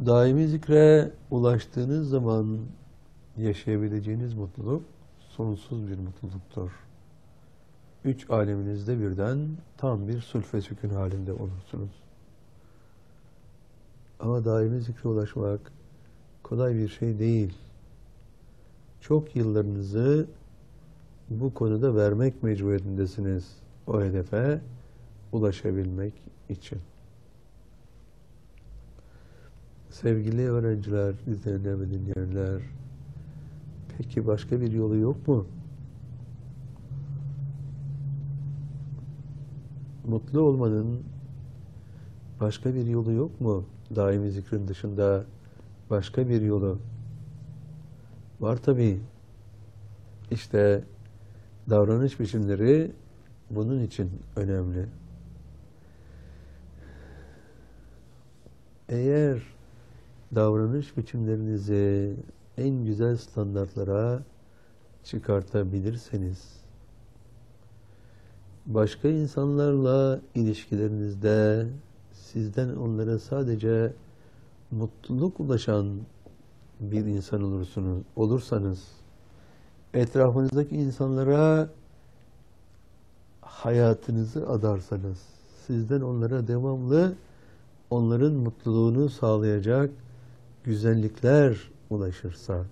Daimi zikre ulaştığınız zaman yaşayabileceğiniz mutluluk sonsuz bir mutluluktur. Üç aleminizde birden tam bir sulh ve sükun halinde olursunuz. Ama daimi zikre ulaşmak kolay bir şey değil. Çok yıllarınızı bu konuda vermek mecburiyetindesiniz o hedefe ulaşabilmek için. Sevgili öğrenciler, izleyenler ve dinleyenler, peki başka bir yolu yok mu? Mutlu olmanın başka bir yolu yok mu? Daimi zikrin dışında başka bir yolu var tabii. İşte davranış biçimleri bunun için önemli. Eğer davranış biçimlerinizi en güzel standartlara çıkartabilirseniz, başka insanlarla ilişkilerinizde sizden onlara sadece mutluluk ulaşan bir insan olursanız, etrafınızdaki insanlara hayatınızı adarsanız, sizden onlara devamlı onların mutluluğunu sağlayacak güzellikler ulaşırsa,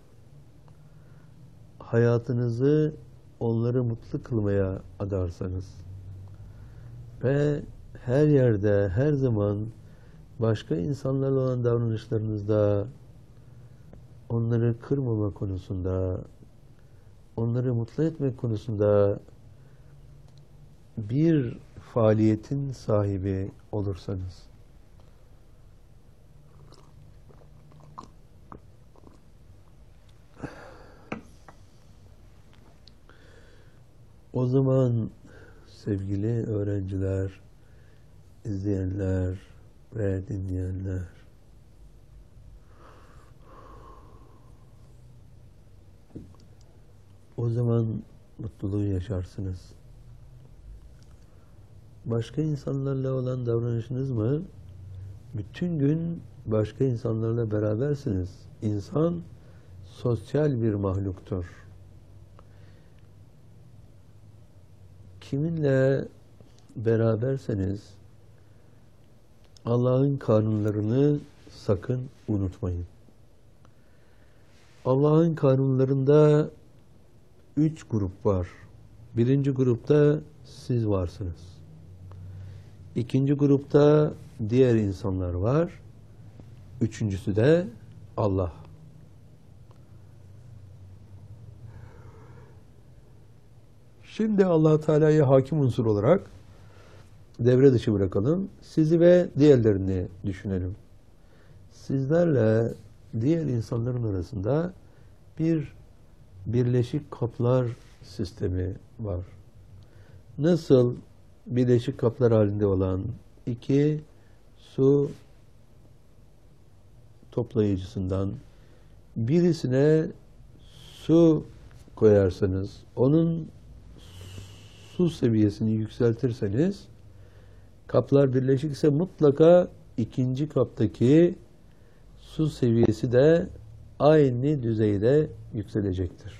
hayatınızı onları mutlu kılmaya adarsanız ve her yerde, her zaman başka insanlarla olan davranışlarınızda onları kırmama konusunda, onları mutlu etmek konusunda bir faaliyetin sahibi olursanız, o zaman sevgili öğrenciler, izleyenler ve dinleyenler, o zaman mutluluğu yaşarsınız. Başka insanlarla olan davranışınız mı? Bütün gün başka insanlarla berabersiniz. İnsan sosyal bir mahluktur. Kiminle beraberseniz Allah'ın kanunlarını sakın unutmayın. Allah'ın kanunlarında 3 grup var. Birinci grupta siz varsınız. İkinci grupta diğer insanlar var. Üçüncüsü de Allah. Şimdi Allah-u Teala'yı hakim unsur olarak devre dışı bırakalım. Sizi ve diğerlerini düşünelim. Sizlerle diğer insanların arasında bir birleşik kaplar sistemi var. Nasıl birleşik kaplar halinde olan iki su toplayıcısından birisine su koyarsanız, onun su seviyesini yükseltirseniz, kaplar birleşikse mutlaka ikinci kaptaki su seviyesi de aynı düzeyde yükselecektir.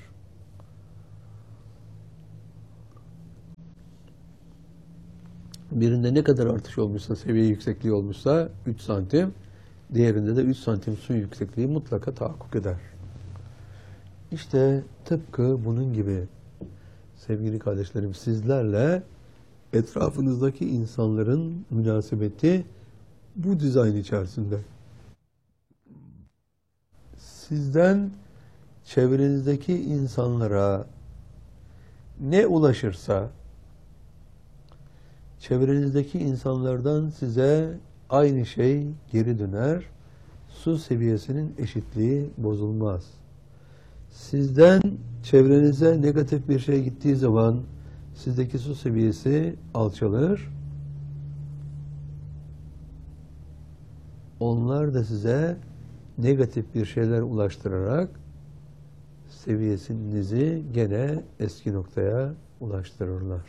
Birinde ne kadar artış olmuşsa, seviye yüksekliği olmuşsa 3 santim, diğerinde de 3 santim su yüksekliği mutlaka tahakkuk eder. İşte tıpkı bunun gibi sevgili kardeşlerim, sizlerle etrafınızdaki insanların münasebeti bu dizayn içerisinde. Sizden çevrenizdeki insanlara ne ulaşırsa, çevrenizdeki insanlardan size aynı şey geri döner. Su seviyesinin eşitliği bozulmaz. Sizden çevrenize negatif bir şey gittiği zaman sizdeki su seviyesi alçalır. Onlar da size negatif bir şeyler ulaştırarak seviyenizi gene eski noktaya ulaştırırlar.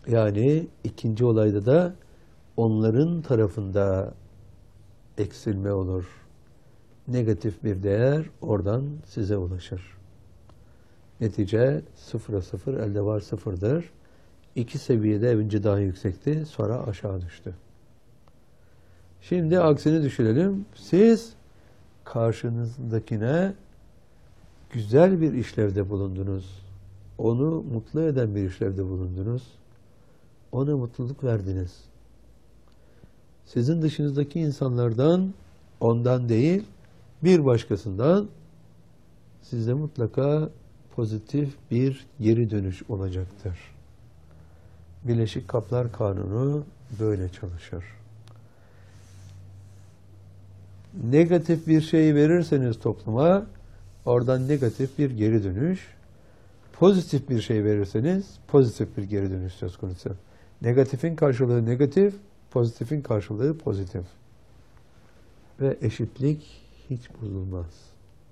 Yani ikinci olayda da onların tarafında eksilme olur. Negatif bir değer oradan size ulaşır. Netice sıfıra sıfır, elde var sıfırdır. İki seviyede önce daha yüksekti, sonra aşağı düştü. Şimdi aksini düşünelim. Siz karşınızdakine güzel bir işlevde bulundunuz. Onu mutlu eden bir işlevde bulundunuz. Ona mutluluk verdiniz. Sizin dışınızdaki insanlardan, ondan değil, bir başkasından size mutlaka pozitif bir geri dönüş olacaktır. Birleşik Kaplar Kanunu böyle çalışır. Negatif bir şey verirseniz topluma, oradan negatif bir geri dönüş. Pozitif bir şey verirseniz, pozitif bir geri dönüş söz konusu. Negatifin karşılığı negatif, pozitifin karşılığı pozitif. Ve eşitlik hiç bozulmaz.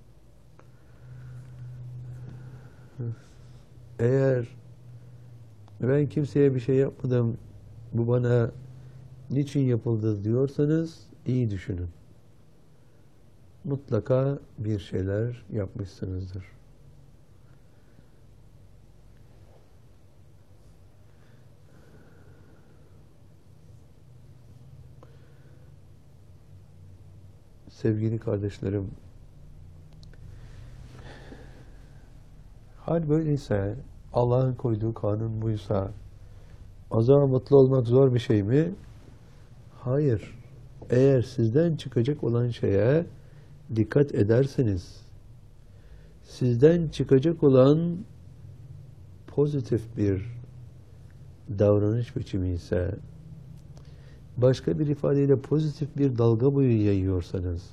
Eğer ben kimseye bir şey yapmadım, bu bana niçin yapıldı diyorsanız iyi düşünün. Mutlaka bir şeyler yapmışsınızdır. Sevgili kardeşlerim, hal böyleyse, Allah'ın koyduğu kanun buysa, o zaman mutlu olmak zor bir şey mi? Hayır. Eğer sizden çıkacak olan şeye dikkat ederseniz, sizden çıkacak olan pozitif bir davranış biçimi ise, başka bir ifadeyle pozitif bir dalga boyu yayıyorsanız,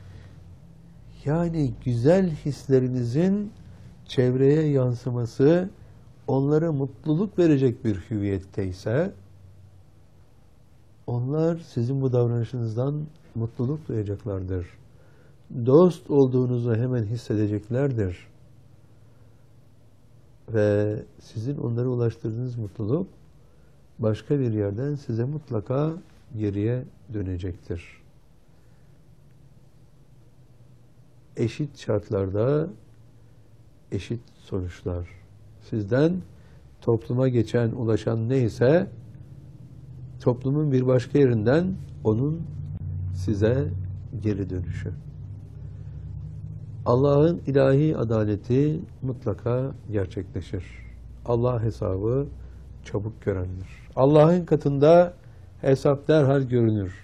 yani güzel hislerinizin çevreye yansıması onlara mutluluk verecek bir hüviyette ise, onlar sizin bu davranışınızdan mutluluk duyacaklardır. Dost olduğunuzu hemen hissedeceklerdir. Ve sizin onlara ulaştırdığınız mutluluk başka bir yerden size mutlaka geriye dönecektir. Eşit şartlarda eşit sonuçlar. Sizden topluma geçen, ulaşan neyse, toplumun bir başka yerinden onun size geri dönüşü. Allah'ın ilahi adaleti mutlaka gerçekleşir. Allah hesabı çabuk görendir. Allah'ın katında hesap derhal görünür.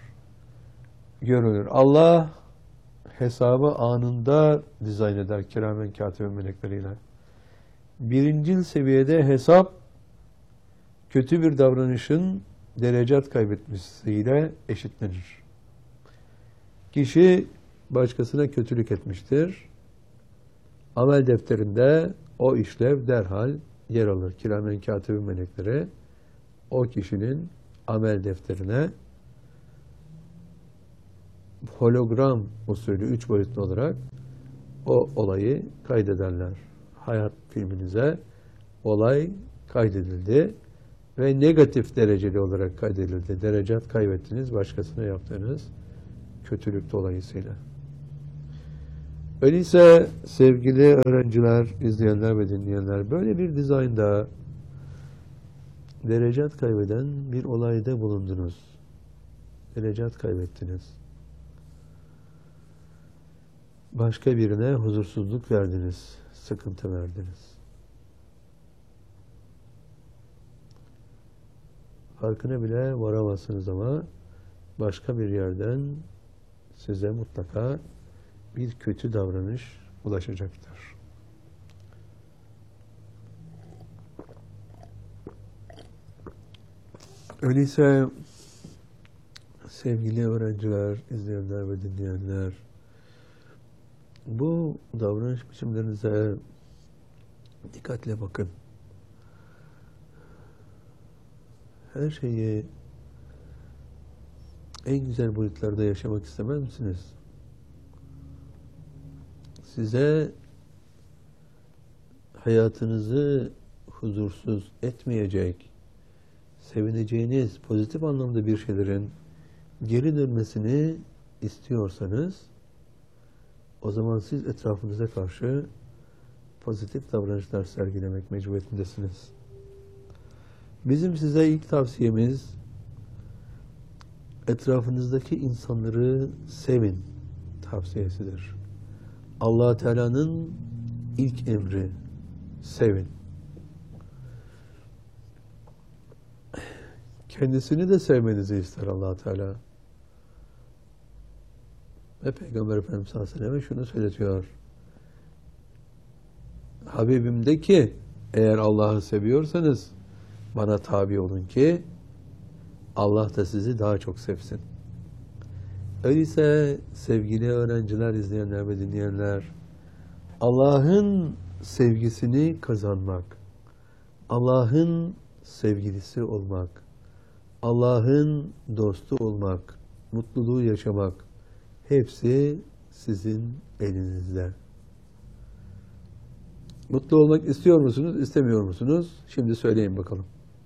Allah hesabı anında dizayn eder kiramen katiben melekleriyle. Birincil seviyede hesap kötü bir davranışın derecat kaybetmesiyle eşitlenir. Kişi başkasına kötülük etmiştir. Amel defterinde o işlev derhal yer alır. Kiramen katiben melekleri o kişinin amel defterine hologram usulü 3 boyutlu olarak o olayı kaydederler. Hayat filminize olay kaydedildi ve negatif dereceli olarak kaydedildi. Derecat kaybettiniz başkasına yaptığınız kötülük dolayısıyla. Öyleyse sevgili öğrenciler, izleyenler ve dinleyenler, böyle bir dizaynda derecat kaybeden bir olayda bulundunuz. Derecat kaybettiniz. Başka birine huzursuzluk verdiniz, sıkıntı verdiniz. Farkına bile varamazsınız ama başka bir yerden size mutlaka bir kötü davranış ulaşacaktır. Öyleyse sevgili öğrenciler, izleyenler ve dinleyenler, bu davranış biçimlerinize dikkatle bakın. Her şeyi en güzel boyutlarda yaşamak istemez misiniz? Size hayatınızı huzursuz etmeyecek, sevineceğiniz pozitif anlamda bir şeylerin geri dönmesini istiyorsanız, o zaman siz etrafınıza karşı pozitif davranışlar sergilemek mecburiyetindesiniz. Bizim size ilk tavsiyemiz, etrafınızdaki insanları sevin tavsiyesidir. Allah Teala'nın ilk emri, sevin. Kendisini de sevmenizi ister Allah Teala. Ve Peygamber Efendimiz sallallahu aleyhi ve sellem şunu söyletiyor. Habibim de ki, eğer Allah'ı seviyorsanız bana tabi olun ki Allah da sizi daha çok sevsin. Öyleyse sevgili öğrenciler, izleyenler ve dinleyenler, Allah'ın sevgisini kazanmak, Allah'ın sevgilisi olmak, Allah'ın dostu olmak, mutluluğu yaşamak, hepsi sizin elinizde. Mutlu olmak istiyor musunuz, istemiyor musunuz? Şimdi söyleyin bakalım.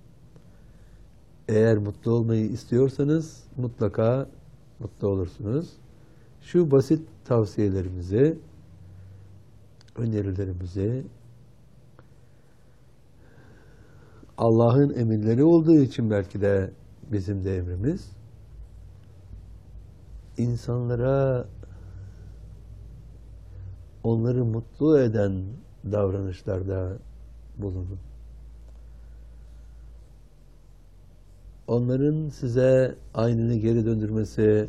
Eğer mutlu olmayı istiyorsanız mutlaka mutlu olursunuz. Şu basit tavsiyelerimizi, önerilerimizi Allah'ın emirleri olduğu için belki de bizim de emrimiz, insanlara onları mutlu eden davranışlarda bulunun. Onların size aynını geri döndürmesi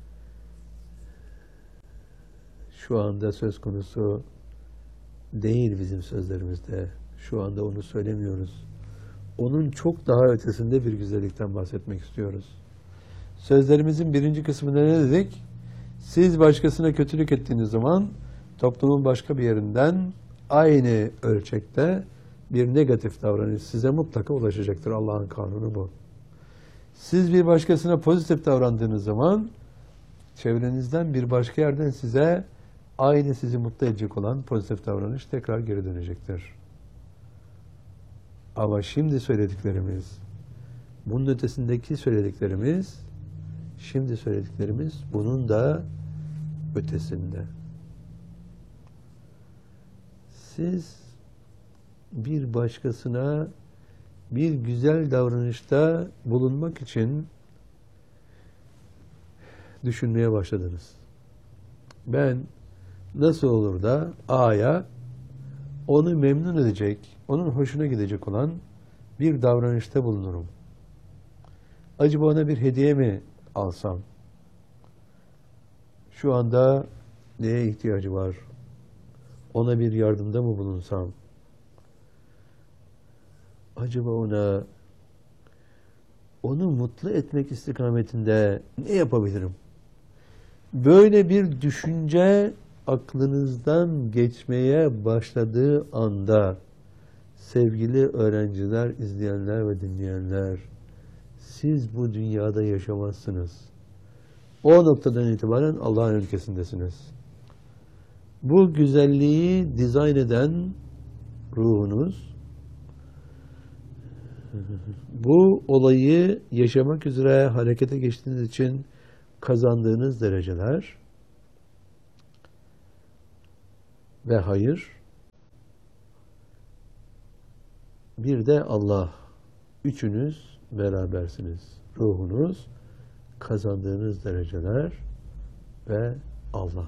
şu anda söz konusu değil bizim sözlerimizde. Şu anda onu söylemiyoruz. Onun çok daha ötesinde bir güzellikten bahsetmek istiyoruz. Sözlerimizin birinci kısmında ne dedik? Siz başkasına kötülük ettiğiniz zaman toplumun başka bir yerinden aynı ölçekte bir negatif davranış size mutlaka ulaşacaktır. Allah'ın kanunu bu. Siz bir başkasına pozitif davrandığınız zaman çevrenizden bir başka yerden size aynı sizi mutlu edecek olan pozitif davranış tekrar geri dönecektir. Ama şimdi söylediklerimiz, bunun ötesindeki söylediklerimiz, şimdi söylediklerimiz bunun da ötesinde. Siz bir başkasına bir güzel davranışta bulunmak için düşünmeye başladınız. Ben nasıl olur da A'ya onu memnun edecek, onun hoşuna gidecek olan bir davranışta bulunurum. Acaba ona bir hediye mi alsam? Şu anda neye ihtiyacı var? Ona bir yardımda mı bulunsam? Acaba onu mutlu etmek istikametinde ne yapabilirim? Böyle bir düşünce aklınızdan geçmeye başladığı anda sevgili öğrenciler, izleyenler ve dinleyenler, siz bu dünyada yaşamazsınız. O noktadan itibaren Allah'ın ülkesindesiniz. Bu güzelliği dizayn eden ruhunuz, bu olayı yaşamak üzere harekete geçtiğiniz için kazandığınız dereceler ve hayır, bir de Allah, üçünüz berabersiniz. Ruhunuz, kazandığınız dereceler ve Allah.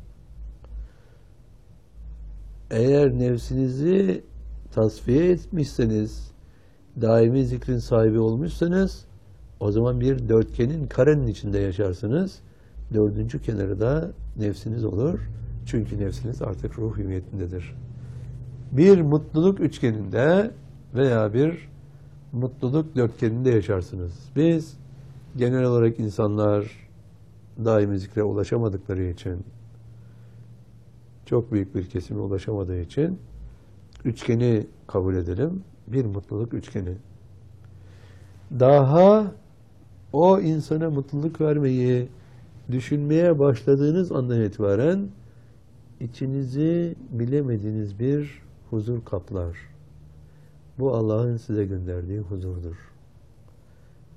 Eğer nefsinizi tasfiye etmişseniz, daimi zikrin sahibi olmuşsanız, o zaman bir dörtgenin karenin içinde yaşarsınız. Dördüncü kenarı da nefsiniz olur. Çünkü nefsiniz artık ruh hüviyetindedir. Bir mutluluk üçgeninde veya bir mutluluk dörtgeninde yaşarsınız. Biz genel olarak insanlar daimi zikre ulaşamadıkları için, çok büyük bir kesime ulaşamadığı için üçgeni kabul edelim. Bir mutluluk üçgeni. Daha o insana mutluluk vermeyi düşünmeye başladığınız andan itibaren içinizi bilemediğiniz bir huzur kaplar. Bu Allah'ın size gönderdiği huzurdur.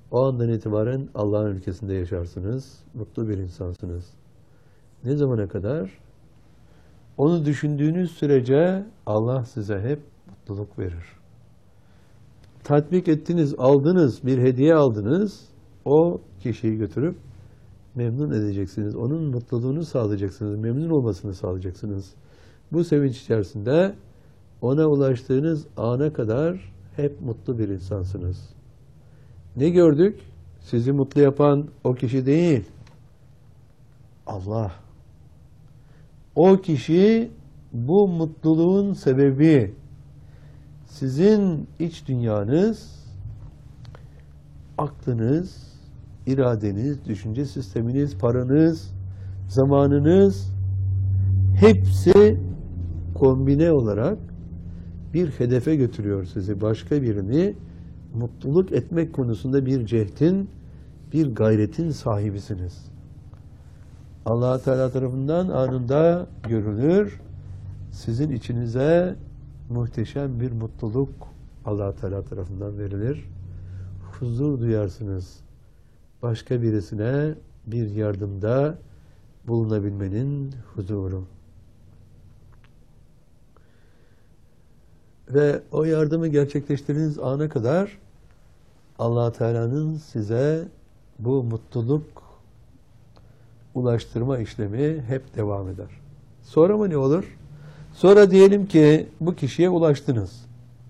O andan itibaren Allah'ın ülkesinde yaşarsınız. Mutlu bir insansınız. Ne zamana kadar? Onu düşündüğünüz sürece Allah size hep mutluluk verir. Tatbik ettiniz, aldınız, bir hediye aldınız. O kişiyi götürüp memnun edeceksiniz. Onun mutluluğunu sağlayacaksınız. Memnun olmasını sağlayacaksınız. Bu sevinç içerisinde ona ulaştığınız ana kadar hep mutlu bir insansınız. Ne gördük? Sizi mutlu yapan o kişi değil. Allah. O kişi bu mutluluğun sebebi. Sizin iç dünyanız, aklınız, iradeniz, düşünce sisteminiz, paranız, zamanınız hepsi kombine olarak bir hedefe götürüyor sizi. Başka birini mutluluk etmek konusunda bir cehdin, bir gayretin sahibisiniz. Allah Teala tarafından anında görülür. Sizin içinize muhteşem bir mutluluk Allah Teala tarafından verilir. Huzur duyarsınız. Başka birisine bir yardımda bulunabilmenin huzuru. Ve o yardımı gerçekleştirdiğiniz ana kadar Allah Teala'nın size bu mutluluk ulaştırma işlemi hep devam eder. Sonra mı ne olur? Sonra diyelim ki bu kişiye ulaştınız.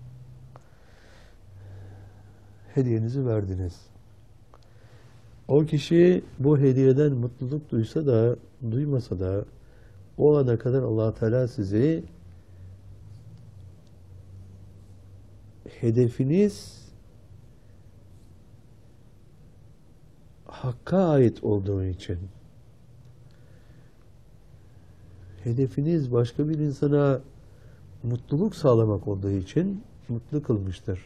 Hediyenizi verdiniz. O kişi bu hediyeden mutluluk duysa da, duymasa da o ana kadar Allah Teala sizi hedefiniz Hakk'a ait olduğu için, hedefiniz başka bir insana mutluluk sağlamak olduğu için mutlu kılmıştır.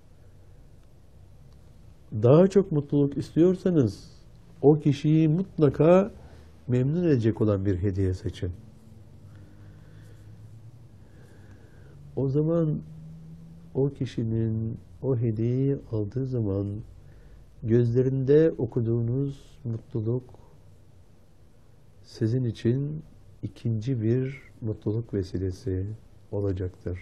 Daha çok mutluluk istiyorsanız o kişiyi mutlaka memnun edecek olan bir hediye seçin. O zaman o kişinin o hediyeyi aldığı zaman gözlerinde okuduğunuz mutluluk sizin için ikinci bir mutluluk vesilesi olacaktır.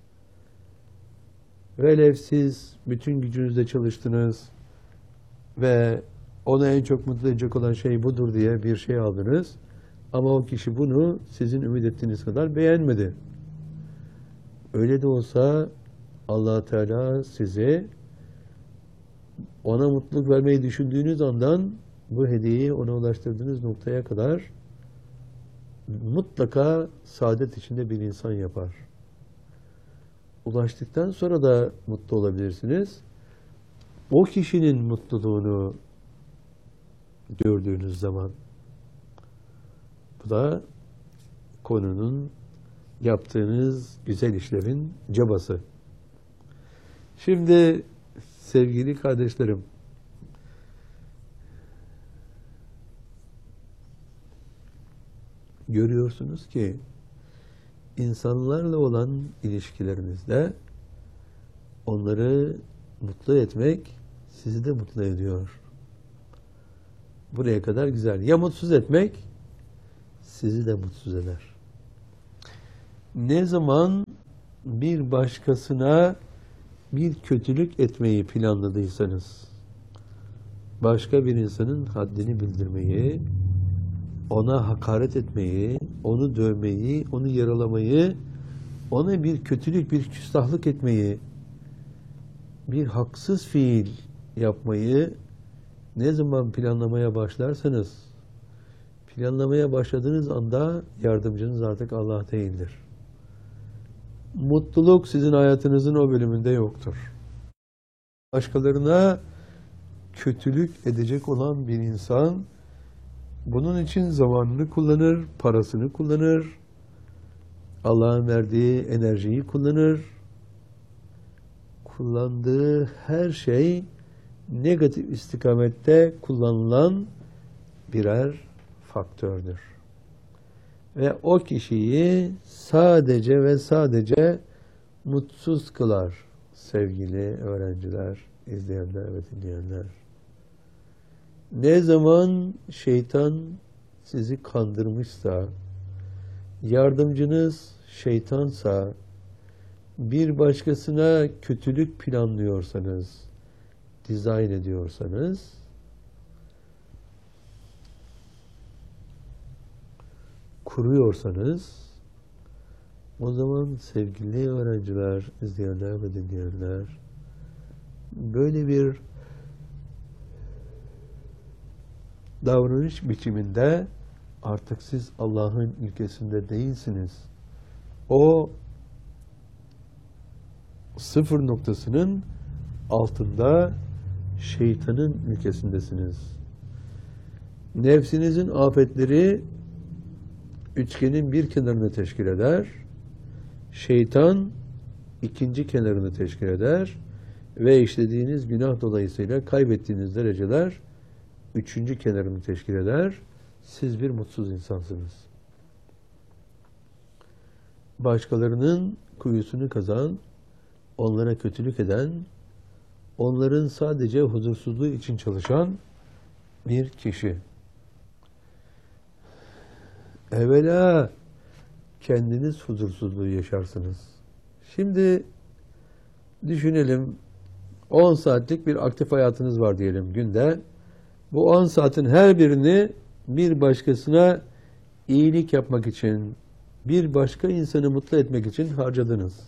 Velev siz bütün gücünüzle çalıştınız ve onu en çok mutlu edecek olan şey budur diye bir şey aldınız ama o kişi bunu sizin ümit ettiğiniz kadar beğenmedi. Öyle de olsa Allah Teala size ona mutluluk vermeyi düşündüğünüz andan bu hediyeyi ona ulaştırdığınız noktaya kadar mutlaka saadet içinde bir insan yapar. Ulaştıktan sonra da mutlu olabilirsiniz. O kişinin mutluluğunu gördüğünüz zaman bu da konunun yaptığınız güzel işlerin cabası. Şimdi sevgili kardeşlerim, görüyorsunuz ki insanlarla olan ilişkilerinizde onları mutlu etmek sizi de mutlu ediyor. Buraya kadar güzel. Ya mutsuz etmek sizi de mutsuz eder. Ne zaman bir başkasına bir kötülük etmeyi planladıysanız, başka bir insanın haddini bildirmeyi, ona hakaret etmeyi, onu dövmeyi, onu yaralamayı, ona bir kötülük, bir küstahlık etmeyi, bir haksız fiil yapmayı ne zaman planlamaya başlarsanız, planlamaya başladığınız anda yardımcınız artık Allah değildir. Mutluluk sizin hayatınızın o bölümünde yoktur. Başkalarına kötülük edecek olan bir insan bunun için zamanını kullanır, parasını kullanır, Allah'ın verdiği enerjiyi kullanır. Kullandığı her şey negatif istikamette kullanılan birer faktördür. Ve o kişiyi sadece ve sadece mutsuz kılar sevgili öğrenciler, izleyenler ve dinleyenler. Ne zaman şeytan sizi kandırmışsa, yardımcınız şeytansa, bir başkasına kötülük planlıyorsanız, dizayn ediyorsanız, kuruyorsanız, o zaman sevgili öğrenciler, izleyenler ve dinleyenler, böyle bir davranış biçiminde artık siz Allah'ın ülkesinde değilsiniz. O sıfır noktasının altında şeytanın ülkesindesiniz. Nefsinizin afetleri üçgenin bir kenarını teşkil eder. Şeytan ikinci kenarını teşkil eder. Ve işlediğiniz günah dolayısıyla kaybettiğiniz dereceler üçüncü kenarını teşkil eder. Siz bir mutsuz insansınız. Başkalarının kuyusunu kazan, onlara kötülük eden, onların sadece huzursuzluğu için çalışan bir kişi. Evvela kendiniz huzursuzluğu yaşarsınız. Şimdi düşünelim, 10 saatlik bir aktif hayatınız var diyelim günde. Bu 10 saatin her birini bir başkasına iyilik yapmak için, bir başka insanı mutlu etmek için harcadınız.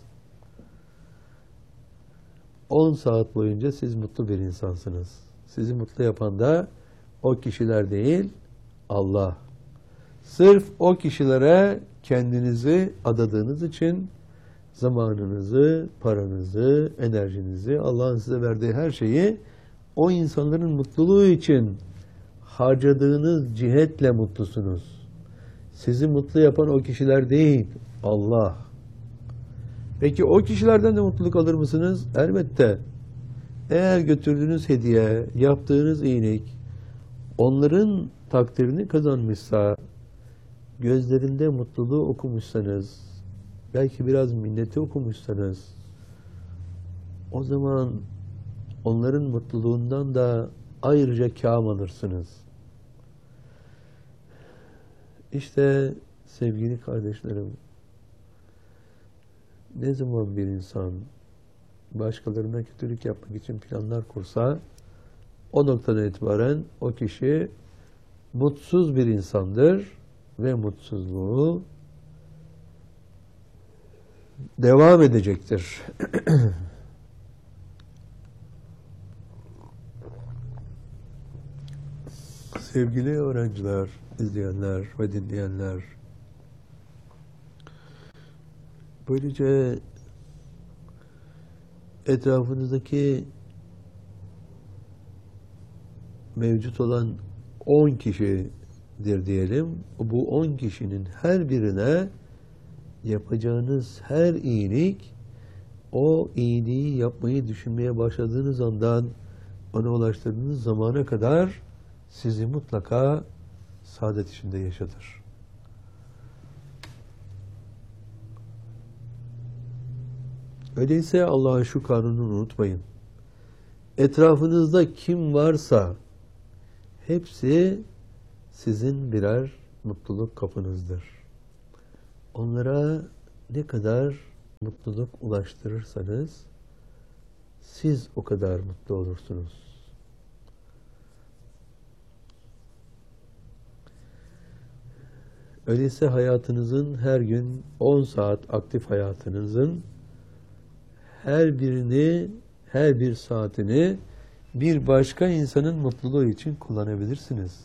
10 saat boyunca siz mutlu bir insansınız. Sizi mutlu yapan da o kişiler değil, Allah. Sırf o kişilere kendinizi adadığınız için zamanınızı, paranızı, enerjinizi, Allah'ın size verdiği her şeyi o insanların mutluluğu için harcadığınız cihetle mutlusunuz. Sizi mutlu yapan o kişiler değil, Allah. Peki o kişilerden de mutluluk alır mısınız? Elbette. Eğer götürdüğünüz hediye, yaptığınız iyilik, onların takdirini kazanmışsa, gözlerinde mutluluğu okumuşsanız, belki biraz minneti okumuşsanız, o zaman onların mutluluğundan da ayrıca kâm alırsınız. İşte sevgili kardeşlerim, ne zaman bir insan başkalarına kötülük yapmak için planlar kursa, o noktadan itibaren o kişi mutsuz bir insandır ve mutsuzluğu devam edecektir. Sevgili öğrenciler, izleyenler ve dinleyenler, böylece etrafınızdaki mevcut olan 10 kişidir diyelim. Bu 10 kişinin her birine yapacağınız her iyilik, o iyiliği yapmayı düşünmeye başladığınız andan ona ulaştırdığınız zamana kadar sizi mutlaka saadet içinde yaşatır. Öyleyse Allah'ın şu kanununu unutmayın. Etrafınızda kim varsa hepsi sizin birer mutluluk kapınızdır. Onlara ne kadar mutluluk ulaştırırsanız siz o kadar mutlu olursunuz. Öyleyse hayatınızın her gün 10 saat aktif hayatınızın her birini, her bir saatini bir başka insanın mutluluğu için kullanabilirsiniz.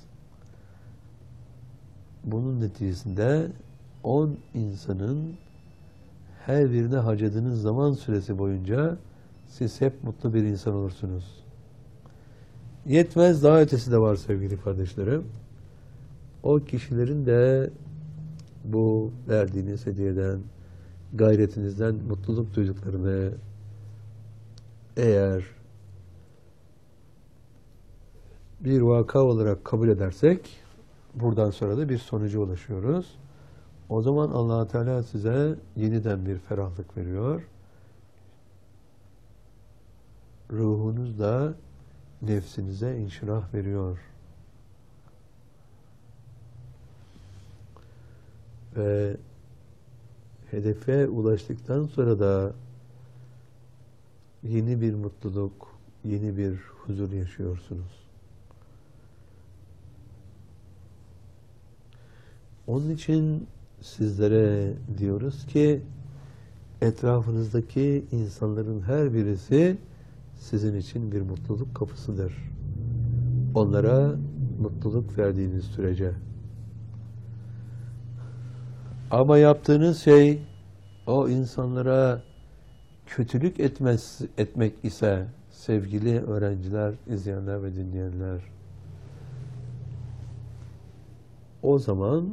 Bunun neticesinde 10 insanın her birine harcadığınız zaman süresi boyunca siz hep mutlu bir insan olursunuz. Yetmez, daha ötesi de var sevgili kardeşlerim. O kişilerin de bu verdiğiniz hediyeden, gayretinizden mutluluk duyduklarını eğer bir vaka olarak kabul edersek, buradan sonra da bir sonuca ulaşıyoruz. O zaman Allah Teala size yeniden bir ferahlık veriyor. Ruhunuz da nefsinize inşirah veriyor. Ve hedefe ulaştıktan sonra da yeni bir mutluluk, yeni bir huzur yaşıyorsunuz. Onun için sizlere diyoruz ki etrafınızdaki insanların her birisi sizin için bir mutluluk kapısıdır. Onlara mutluluk verdiğiniz sürece. Ama yaptığınız şey o insanlara kötülük etmek ise sevgili öğrenciler, izleyenler ve dinleyenler, o zaman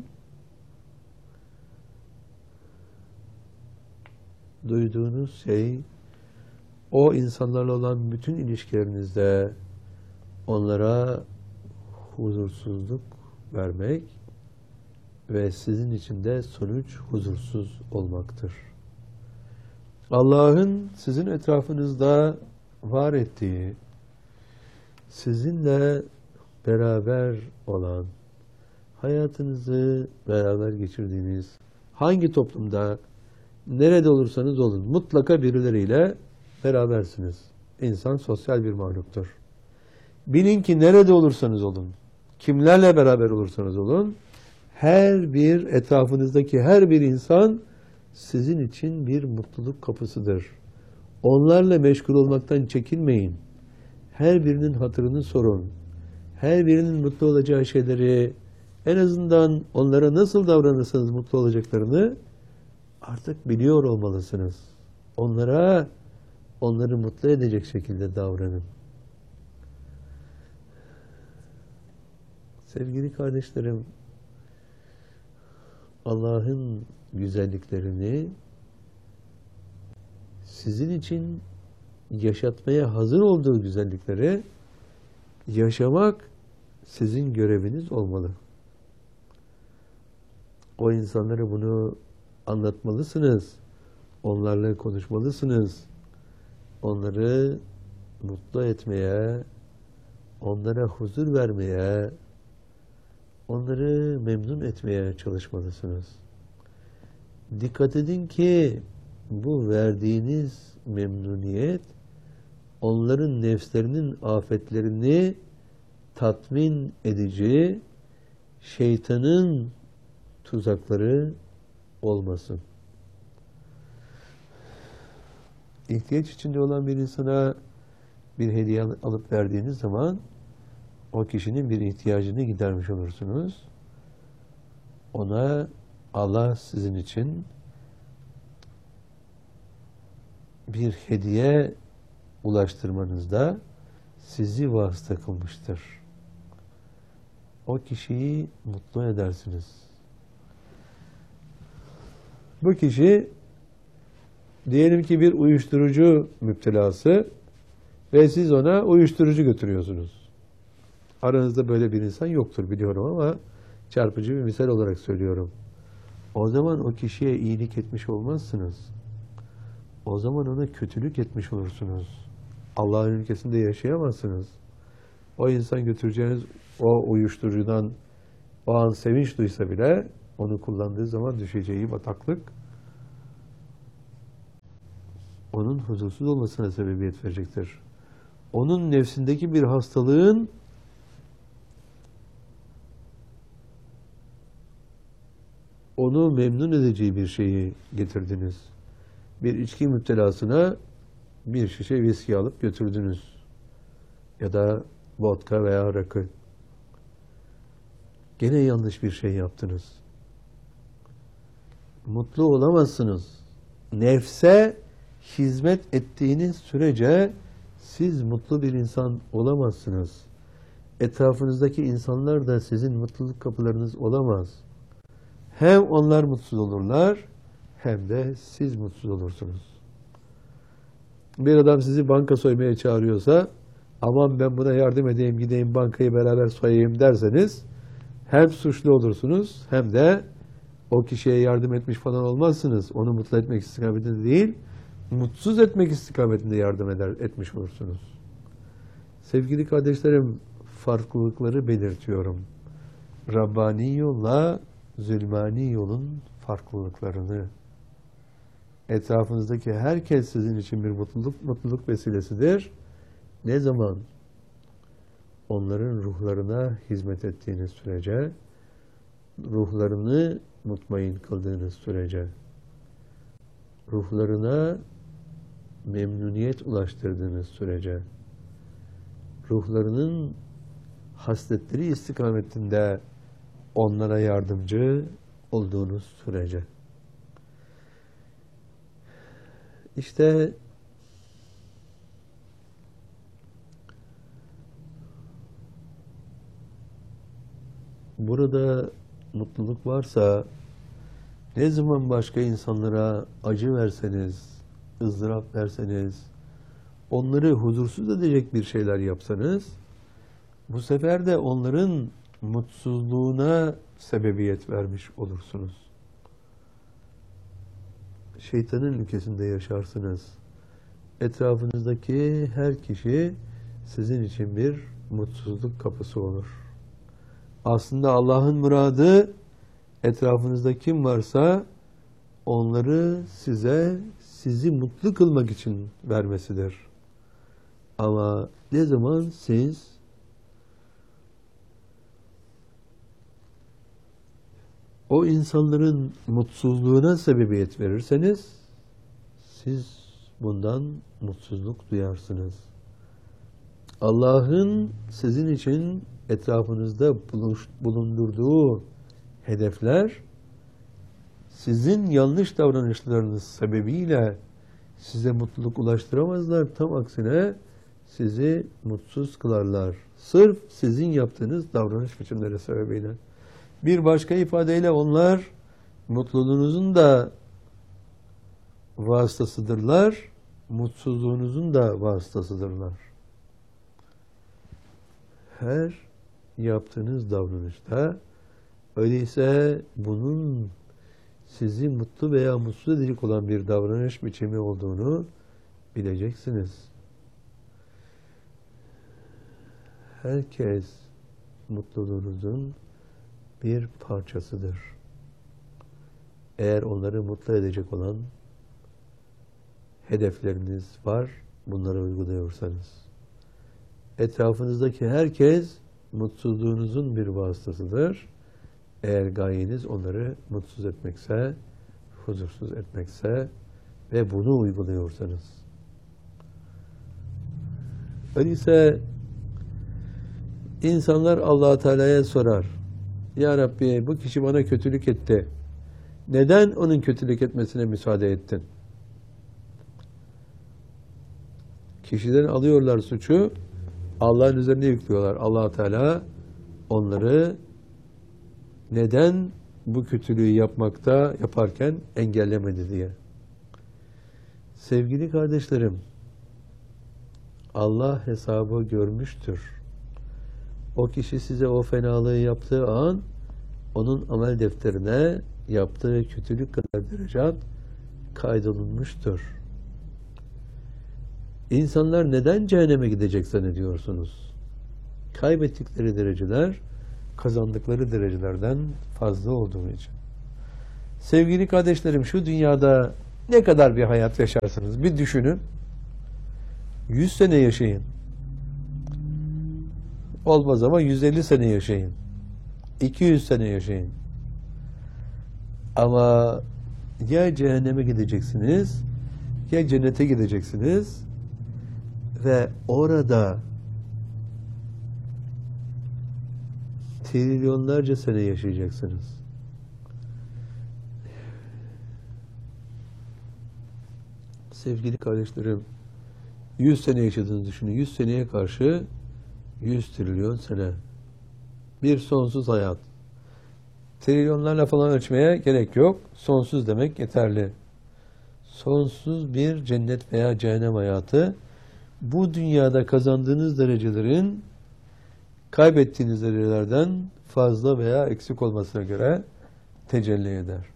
duyduğunuz şey o insanlarla olan bütün ilişkilerinizde onlara huzursuzluk vermek ve sizin için de sonuç huzursuz olmaktır. Allah'ın sizin etrafınızda var ettiği, sizinle beraber olan, hayatınızı beraber geçirdiğiniz, hangi toplumda, nerede olursanız olun, mutlaka birileriyle berabersiniz. İnsan sosyal bir mahluktur. Bilin ki nerede olursanız olun, kimlerle beraber olursanız olun, etrafınızdaki her bir insan sizin için bir mutluluk kapısıdır. Onlarla meşgul olmaktan çekinmeyin. Her birinin hatırını sorun. Her birinin mutlu olacağı şeyleri, en azından onlara nasıl davranırsanız mutlu olacaklarını artık biliyor olmalısınız. Onları mutlu edecek şekilde davranın. Sevgili kardeşlerim, Allah'ın güzelliklerini sizin için yaşatmaya hazır olduğu güzellikleri yaşamak sizin göreviniz olmalı. O insanlara bunu anlatmalısınız. Onlarla konuşmalısınız. Onları mutlu etmeye, onlara huzur vermeye, onları memnun etmeye çalışmalısınız. Dikkat edin ki bu verdiğiniz memnuniyet onların nefslerinin afetlerini tatmin edici, şeytanın tuzakları olmasın. İhtiyaç içinde olan bir insana bir hediye alıp verdiğiniz zaman o kişinin bir ihtiyacını gidermiş olursunuz. Ona Allah sizin için bir hediye ulaştırmanızda sizi vasıta kılmıştır. O kişiyi mutlu edersiniz. Bu kişi diyelim ki bir uyuşturucu müptelası ve siz ona uyuşturucu götürüyorsunuz. Aranızda böyle bir insan yoktur biliyorum ama çarpıcı bir misal olarak söylüyorum. O zaman o kişiye iyilik etmiş olmazsınız. O zaman ona kötülük etmiş olursunuz. Allah'ın ülkesinde yaşayamazsınız. O insan götüreceğiniz o uyuşturucudan o an sevinç duysa bile onu kullandığı zaman düşeceği bataklık onun huzursuz olmasına sebebiyet verecektir. Onun nefsindeki bir hastalığın onu memnun edeceği bir şeyi getirdiniz. Bir içki müptelasına bir şişe viski alıp götürdünüz. Ya da vodka veya rakı. Gene yanlış bir şey yaptınız. Mutlu olamazsınız. Nefse hizmet ettiğiniz sürece siz mutlu bir insan olamazsınız. Etrafınızdaki insanlar da sizin mutluluk kapılarınız olamaz. Hem onlar mutsuz olurlar, hem de siz mutsuz olursunuz. Bir adam sizi banka soymaya çağırıyorsa, aman ben buna yardım edeyim, gideyim bankayı beraber soyayım derseniz, hem suçlu olursunuz, hem de o kişiye yardım etmiş falan olmazsınız. Onu mutlu etmek istikametinde değil, mutsuz etmek istikametinde etmiş olursunuz. Sevgili kardeşlerim, farklılıkları belirtiyorum. Rabbani yolla zulmani yolun farklılıklarını. Etrafınızdaki herkes sizin için bir mutluluk vesilesidir. Ne zaman onların ruhlarına hizmet ettiğiniz sürece, ruhlarını mutmain kıldığınız sürece, ruhlarına memnuniyet ulaştırdığınız sürece, ruhlarının hasletleri istikametinde onlara yardımcı olduğunuz sürece. İşte burada mutluluk varsa, ne zaman başka insanlara acı verseniz, ızdırap verseniz, onları huzursuz edecek bir şeyler yapsanız, bu sefer de onların mutsuzluğuna sebebiyet vermiş olursunuz. Şeytanın ülkesinde yaşarsınız. Etrafınızdaki her kişi sizin için bir mutsuzluk kapısı olur. Aslında Allah'ın muradı, etrafınızda kim varsa onları sizi mutlu kılmak için vermesidir. Ama ne zaman siz o insanların mutsuzluğuna sebebiyet verirseniz, siz bundan mutsuzluk duyarsınız. Allah'ın sizin için etrafınızda bulundurduğu hedefler, sizin yanlış davranışlarınız sebebiyle size mutluluk ulaştıramazlar. Tam aksine sizi mutsuz kılarlar. Sırf sizin yaptığınız davranış biçimleri sebebiyle. Bir başka ifadeyle onlar mutluluğunuzun da vasıtasıdırlar, mutsuzluğunuzun da vasıtasıdırlar. Her yaptığınız davranışta, öyleyse bunun sizi mutlu veya mutsuz edecek olan bir davranış biçimi olduğunu bileceksiniz. Herkes mutluluğunuzun bir parçasıdır. Eğer onları mutlu edecek olan hedefleriniz var, bunları uyguluyorsanız. Etrafınızdaki herkes mutsuzluğunuzun bir vasıtasıdır. Eğer gayeniz onları mutsuz etmekse, huzursuz etmekse ve bunu uyguluyorsanız. Öyleyse insanlar Allah-u Teala'ya sorar. Ya Rabbi, bu kişi bana kötülük etti. Neden onun kötülük etmesine müsaade ettin? Kişiden alıyorlar suçu, Allah'ın üzerine yüklüyorlar. Allah-u Teala onları neden bu kötülüğü yaparken engellemedi diye. Sevgili kardeşlerim, Allah hesabı görmüştür. O kişi size o fenalığı yaptığı an, onun amel defterine yaptığı kötülük kadar derecat kaydolunmuştur. İnsanlar neden cehenneme gidecek zannediyorsunuz? Kaybettikleri dereceler, kazandıkları derecelerden fazla olduğu için. Sevgili kardeşlerim, şu dünyada ne kadar bir hayat yaşarsınız? Bir düşünün. 100 sene yaşayın. Olmaz ama 150 sene yaşayın. 200 sene yaşayın. Ama ya cehenneme gideceksiniz, ya cennete gideceksiniz ve orada trilyonlarca sene yaşayacaksınız. Sevgili kardeşlerim, 100 sene yaşadığınızı düşünün. 100 seneye karşı 100 trilyon sene. Bir sonsuz hayat. Trilyonlarla falan ölçmeye gerek yok. Sonsuz demek yeterli. Sonsuz bir cennet veya cehennem hayatı, bu dünyada kazandığınız derecelerin kaybettiğiniz derecelerden fazla veya eksik olmasına göre tecelli eder.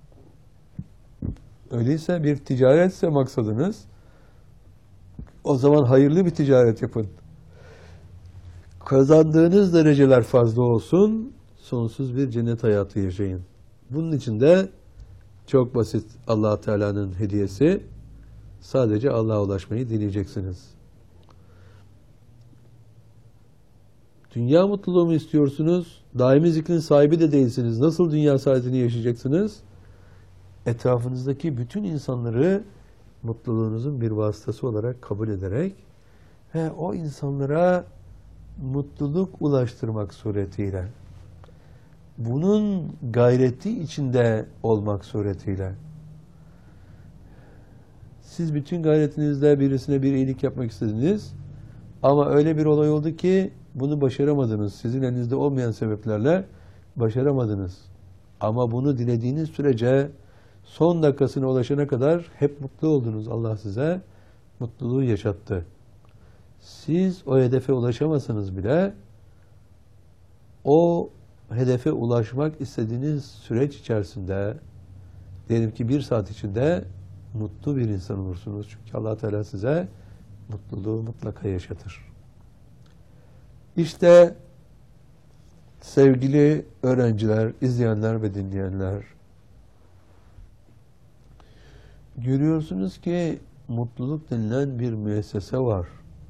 Öyleyse bir ticaretse maksadınız, o zaman hayırlı bir ticaret yapın. Kazandığınız dereceler fazla olsun, sonsuz bir cennet hayatı yaşayın. Bunun için de Çok basit Allah Teala'nın hediyesi. Sadece Allah'a ulaşmayı dileyeceksiniz. Dünya mutluluğu mu istiyorsunuz? Daimi zikrin sahibi de değilsiniz. Nasıl dünya saadetini yaşayacaksınız? Etrafınızdaki bütün insanları mutluluğunuzun bir vasıtası olarak kabul ederek ve o insanlara mutluluk ulaştırmak suretiyle, bunun gayreti içinde olmak suretiyle, siz bütün gayretinizle birisine bir iyilik yapmak istediniz ama öyle bir olay oldu ki bunu başaramadınız. Sizin elinizde olmayan sebeplerle başaramadınız. Ama bunu dilediğiniz sürece son dakikasına ulaşana kadar hep mutlu oldunuz. Allah size mutluluğu yaşattı. Siz o hedefe ulaşamasanız bile o hedefe ulaşmak istediğiniz süreç içerisinde diyelim ki 1 saat içinde mutlu bir insan olursunuz. Çünkü Allah Teala size mutluluğu mutlaka yaşatır. İşte sevgili öğrenciler, izleyenler ve dinleyenler, görüyorsunuz ki mutluluk denilen bir müessese var.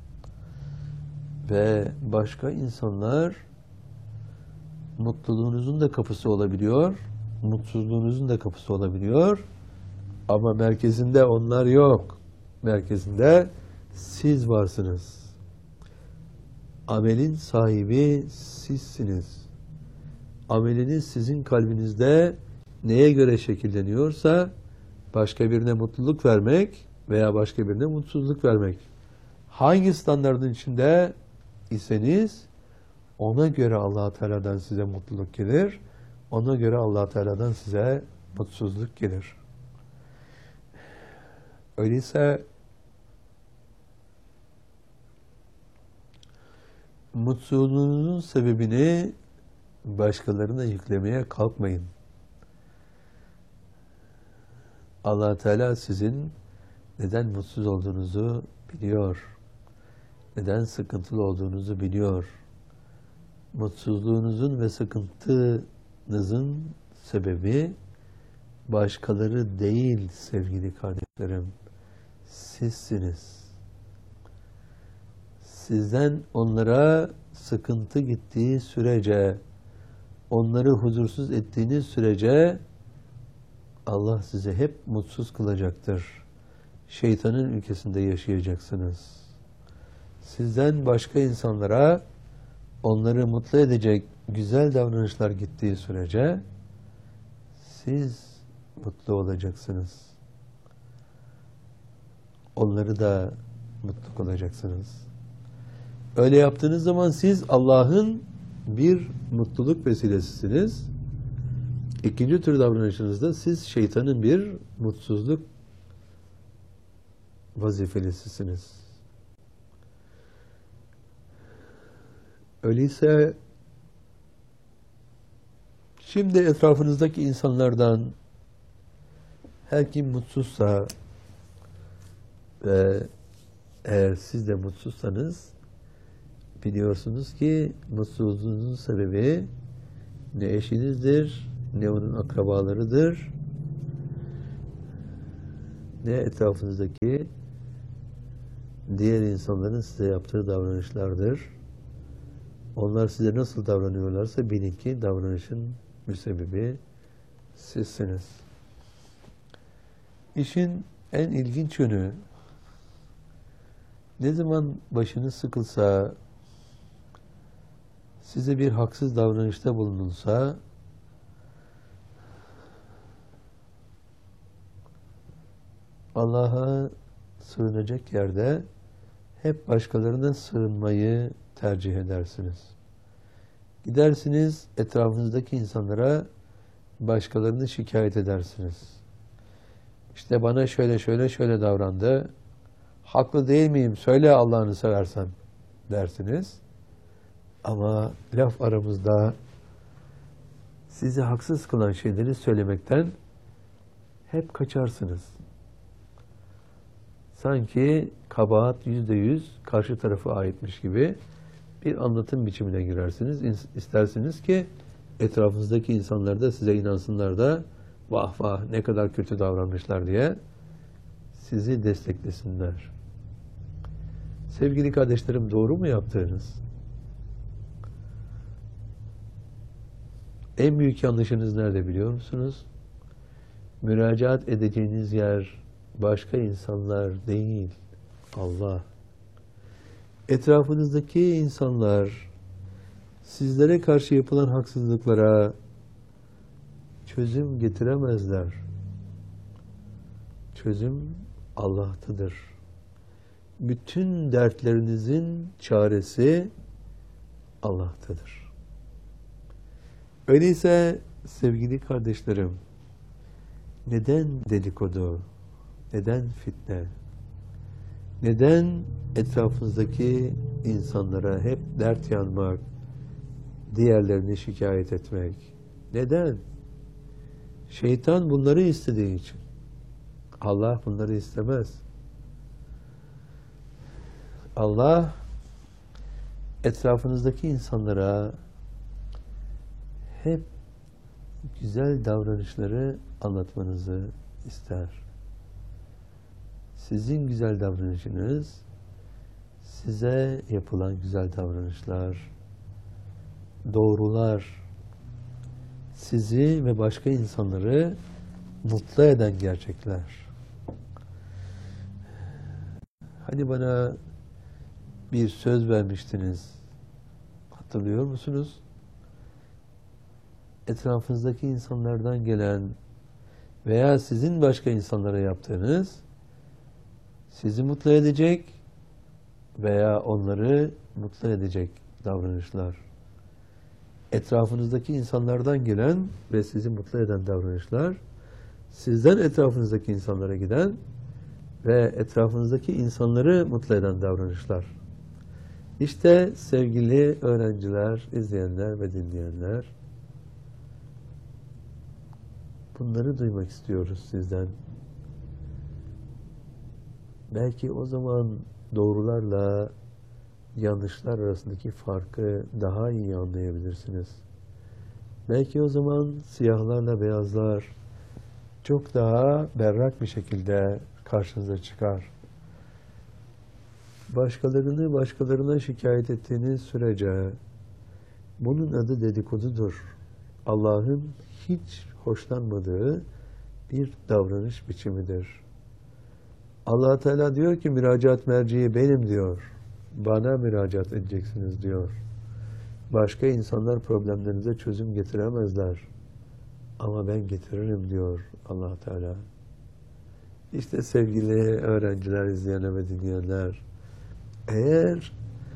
Ve başka insanlar mutluluğunuzun da kapısı olabiliyor, mutsuzluğunuzun da kapısı olabiliyor. Ama merkezinde onlar yok. Merkezinde siz varsınız. Amelin sahibi sizsiniz. Ameliniz sizin kalbinizde neye göre şekilleniyorsa başka birine mutluluk vermek veya başka birine mutsuzluk vermek. Hangi standardın içinde iseniz ona göre Allah Teala'dan size mutluluk gelir. Ona göre Allah Teala'dan size mutsuzluk gelir. Öyleyse mutsuzluğunuzun sebebini başkalarına yüklemeye kalkmayın. Allah Teala sizin neden mutsuz olduğunuzu biliyor. Neden sıkıntılı olduğunuzu biliyor. Mutsuzluğunuzun ve sıkıntınızın sebebi başkaları değil sevgili kardeşlerim. Sizsiniz. Sizden onlara sıkıntı gittiği sürece, onları huzursuz ettiğiniz sürece Allah sizi hep mutsuz kılacaktır. Şeytanın ülkesinde yaşayacaksınız. Sizden başka insanlara onları mutlu edecek güzel davranışlar gittiği sürece siz mutlu olacaksınız. Onları da mutlu kılacaksınız. Öyle yaptığınız zaman siz Allah'ın bir mutluluk vesilesisiniz. İkinci tür davranışınızda siz şeytanın bir mutsuzluk vazifelisisiniz. Öyleyse şimdi etrafınızdaki insanlardan her kim mutsuzsa ve eğer siz de mutsuzsanız biliyorsunuz ki mutsuzluğunuzun sebebi ne eşinizdir, ne onun akrabalarıdır, ne etrafınızdaki diğer insanların size yaptığı davranışlardır. Onlar size nasıl davranıyorlarsa bilin ki davranışın müsebbibi sizsiniz. İşin en ilginç yönü, ne zaman başınız sıkılsa, size bir haksız davranışta bulunulsa, Allah'a sığınacak yerde hep başkalarına sığınmayı tercih edersiniz. Gidersiniz etrafınızdaki insanlara başkalarını şikayet edersiniz. İşte bana şöyle davrandı. Haklı değil miyim? Söyle Allah'ını seversen dersiniz. Ama laf aramızda sizi haksız kılan şeyleri söylemekten hep kaçarsınız. Sanki kabahat %100 karşı tarafa aitmiş gibi bir anlatım biçimine girersiniz. İstersiniz ki etrafınızdaki insanlar da size inansınlar da vah vah ne kadar kötü davranmışlar diye sizi desteklesinler. Sevgili kardeşlerim, doğru mu yaptığınız? En büyük yanlışınız nerede biliyor musunuz? Müracaat edeceğiniz yer başka insanlar değil, Allah. Etrafınızdaki insanlar sizlere karşı yapılan haksızlıklara çözüm getiremezler. Çözüm Allah'tadır. Bütün dertlerinizin çaresi Allah'tadır. Öyleyse sevgili kardeşlerim, neden dedikodu, neden fitne, neden etrafınızdaki insanlara hep dert yanmak, diğerlerini şikayet etmek? Neden? Şeytan bunları istediği için. Allah bunları istemez. Allah etrafınızdaki insanlara hep güzel davranışları anlatmanızı ister. Sizin güzel davranışınız, size yapılan güzel davranışlar, doğrular, sizi ve başka insanları mutlu eden gerçekler. Hani bana bir söz vermiştiniz, hatırlıyor musunuz? Etrafınızdaki insanlardan gelen veya sizin başka insanlara yaptığınız sizi mutlu edecek veya onları mutlu edecek davranışlar. Etrafınızdaki insanlardan gelen ve sizi mutlu eden davranışlar, sizden etrafınızdaki insanlara giden ve etrafınızdaki insanları mutlu eden davranışlar. İşte sevgili öğrenciler, izleyenler ve dinleyenler, bunları duymak istiyoruz sizden. Belki o zaman doğrularla yanlışlar arasındaki farkı daha iyi anlayabilirsiniz. Belki o zaman siyahlarla beyazlar çok daha berrak bir şekilde karşınıza çıkar. Başkalarını başkalarına şikayet ettiğiniz sürece bunun adı dedikodudur. Allah'ın hiç hoşlanmadığı bir davranış biçimidir. Allah Teala diyor ki müracaat merciği benim diyor. Bana müracaat edeceksiniz diyor. Başka insanlar problemlerinize çözüm getiremezler. Ama ben getiririm diyor Allah Teala. İşte sevgili öğrenciler, izleyenler ve dinleyenler, eğer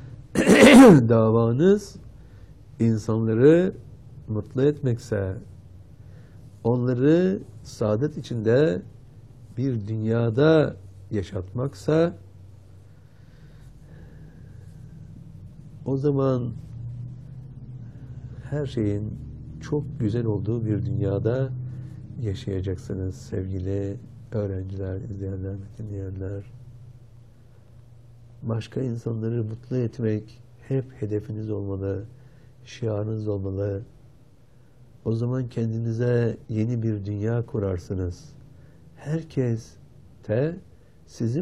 davanız insanları mutlu etmekse, onları saadet içinde bir dünyada yaşatmaksa, o zaman her şeyin çok güzel olduğu bir dünyada yaşayacaksınız sevgili öğrenciler, izleyenler ve dinleyenler. Başka insanları mutlu etmek hep hedefiniz olmalı, şiarınız olmalı. O zaman kendinize yeni bir dünya kurarsınız. Herkes de sizin